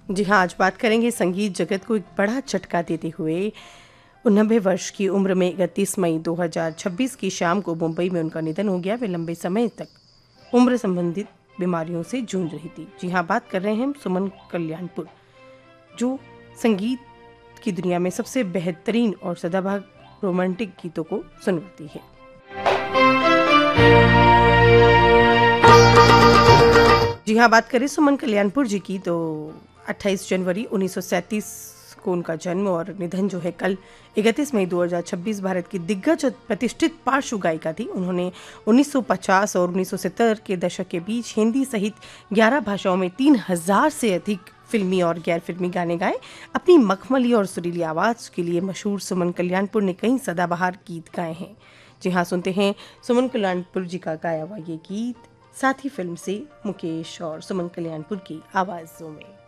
जी हाँ, आज बात करेंगे संगीत जगत को एक बड़ा झटका देते हुए 89 वर्ष की उम्र में 31 मई 2026 की शाम को मुंबई में उनका निधन हो गया। वे लंबे समय तक उम्र संबंधित बीमारियों से जूझ रही थी। जी हाँ, बात कर रहे हैं हम सुमन कल्याणपुर, जो संगीत की दुनिया में सबसे बेहतरीन और सदाबहार रोमांटिक गीतों को सुनवाती है। जी हाँ, बात करें सुमन कल्याणपुर जी की तो 28 जनवरी 1937 को उनका जन्म और निधन जो है कल 31 मई 2026 भारत की दिग्गज और प्रतिष्ठित पार्श्व गायिका थी। उन्होंने 1950 और 1970 के दशक के बीच हिंदी सहित 11 भाषाओं में 3000 से अधिक फिल्मी और गैर फिल्मी गाने गाए। अपनी मखमली और सुरीली आवाज के लिए मशहूर सुमन कल्याणपुर ने कई सदाबहार गीत गाए हैं। जी हाँ, सुनते हैं सुमन कल्याणपुर जी का गाया हुआ ये गीत साथी फिल्म से मुकेश और सुमन कल्याणपुर की आवाजों में।